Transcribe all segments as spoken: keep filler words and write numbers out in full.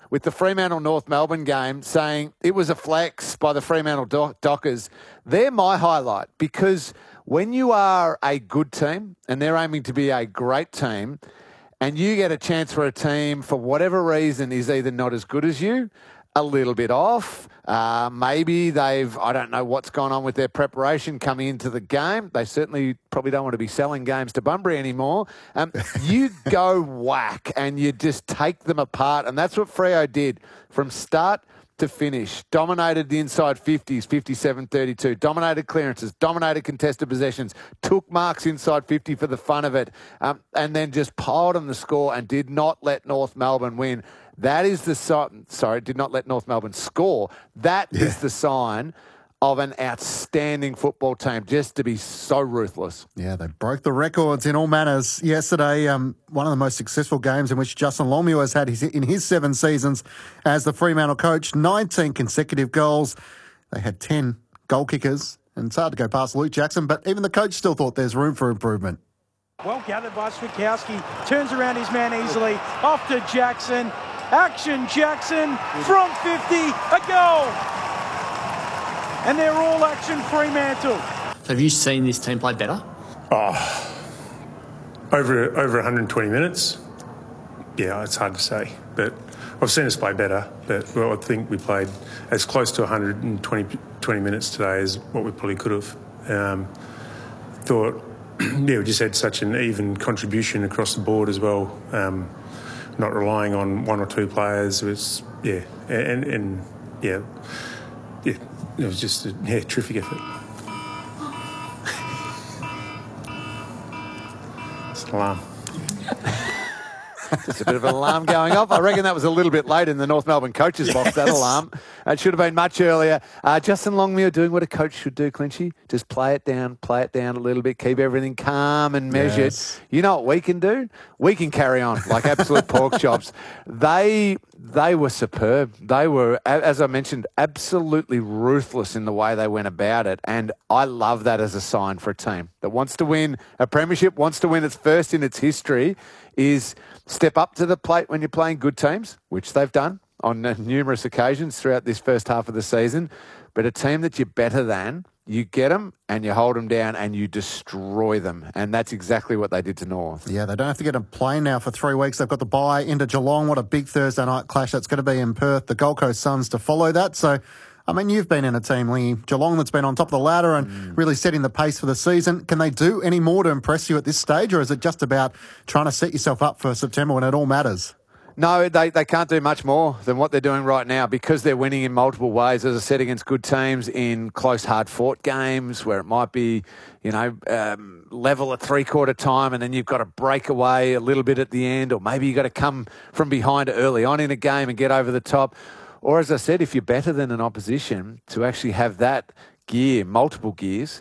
with the Fremantle North Melbourne game, saying it was a flex by the Fremantle Do- Dockers. They're my highlight, because when you are a good team and they're aiming to be a great team, and you get a chance for a team, for whatever reason, is either not as good as you, a little bit off. Uh, maybe they've, I don't know what's gone on with their preparation coming into the game. They certainly probably don't want to be selling games to Bunbury anymore. Um, you go whack and you just take them apart. And that's what Freo did from start to finish. Dominated the inside fifties, fifty-seven thirty-two. Dominated clearances, dominated contested possessions, took marks inside fifty for the fun of it, um, and then just piled on the score and did not let North Melbourne win. That is the sign. Sorry, did not let North Melbourne score. That yeah. is the sign of an outstanding football team, just to be so ruthless. Yeah, they broke the records in all manners yesterday. Um, one of the most successful games in which Justin Longmuir has had his, in his seven seasons as the Fremantle coach. nineteen consecutive goals. They had ten goal kickers, and it's hard to go past Luke Jackson, but even the coach still thought there's room for improvement. Well gathered by Switkowski. Turns around his man easily. Off to Jackson. Action Jackson from fifty. A goal. And they're all action Fremantle. So have you seen this team play better? Oh, over over one hundred twenty minutes. Yeah, it's hard to say, but I've seen us play better. But well, I think we played as close to one hundred twenty minutes today as what we probably could have. Um, thought, yeah, we just had such an even contribution across the board as well. Um, not relying on one or two players was, yeah, and and yeah, yeah, it was just a yeah, terrific effort. It's an alarm. Just a bit of an alarm going off. I reckon that was a little bit late in the North Melbourne coach's box, yes. That alarm. It should have been much earlier. Uh, Justin Longmuir doing what a coach should do, Clinchy. Just play it down, play it down a little bit, keep everything calm and measured. Yes. You know what we can do? We can carry on like absolute pork chops. They they were superb. They were, as I mentioned, absolutely ruthless in the way they went about it. And I love that as a sign for a team that wants to win a premiership, wants to win its first in its history, is step up to the plate when you're playing good teams, which they've done on numerous occasions throughout this first half of the season. But a team that you're better than, you get them and you hold them down and you destroy them. And that's exactly what they did to North. Yeah, they don't have to get a plane now for three weeks. They've got the bye into Geelong. What a big Thursday night clash that's going to be in Perth. The Gold Coast Suns to follow that. So, I mean, you've been in a team, Lee, Geelong, that's been on top of the ladder and mm. really setting the pace for the season. Can they do any more to impress you at this stage, or is it just about trying to set yourself up for September when it all matters? No, they, they can't do much more than what they're doing right now, because they're winning in multiple ways, as I said, against good teams in close, hard-fought games where it might be, you know, um, level at three-quarter time and then you've got to break away a little bit at the end, or maybe you've got to come from behind early on in a game and get over the top. Or, as I said, if you're better than an opposition, to actually have that gear, multiple gears,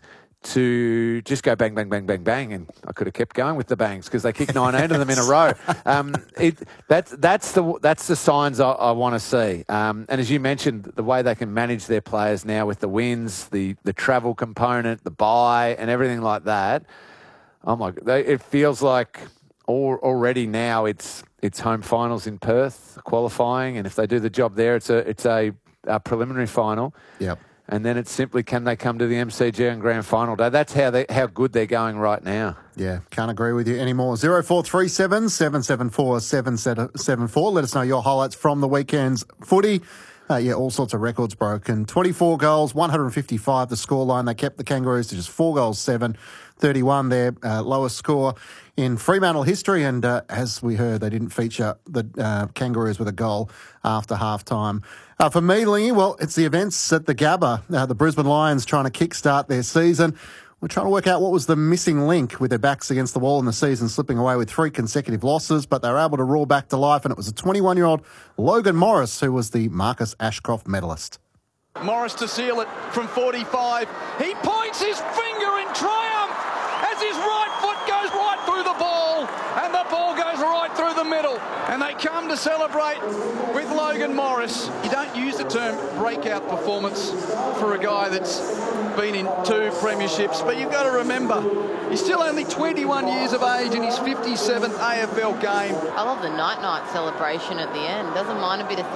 to just go bang, bang, bang, bang, bang. And I could have kept going with the bangs because they kicked nineteen of them in a row. Um, it, that's, that's, the, that's the signs I, I want to see. Um, and as you mentioned, the way they can manage their players now with the wins, the, the travel component, the bye and everything like that, oh my God, it feels like all, already now it's it's home finals in Perth, qualifying. And if they do the job there, it's a, it's a, a preliminary final. Yep. And then it's simply, can they come to the M C G on grand final day? That's how they how good they're going right now. Yeah, can't agree with you anymore. zero four three seven, seven seven four, seven seven four. Let us know your highlights from the weekend's footy. Uh, yeah, all sorts of records broken. twenty-four goals, one hundred fifty-five the scoreline. They kept the Kangaroos to just four goals, seven. thirty-one their uh, lowest score in Fremantle history. And uh, as we heard, they didn't feature the uh, Kangaroos with a goal after half-time. Uh, for me, Lee, well, it's the events at the Gabba. Uh, the Brisbane Lions trying to kickstart their season. We're trying to work out what was the missing link with their backs against the wall in the season, slipping away with three consecutive losses, but they were able to roar back to life, and it was a twenty-one-year-old Logan Morris who was the Marcus Ashcroft medalist. Morris to seal it from forty-five. He points his finger in triumph as his right foot goes right through the ball, and the ball goes right through the middle. And they come to celebrate with Logan Morris. You don't use the term breakout performance for a guy that's been in two premierships, but you've got to remember, he's still only twenty-one years of age in his fifty-seventh A F L game. I love the night-night celebration at the end. Doesn't mind a bit of